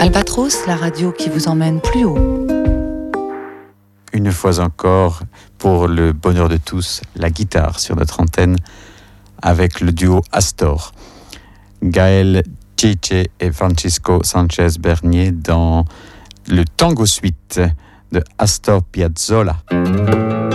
Albatros, la radio qui vous emmène plus haut. Une fois encore, pour le bonheur de tous, la guitare sur notre antenne avec le duo Astor. Gaël Chiche et Francisco Sanchez Bernier dans le Tango Suite de Astor Piazzolla.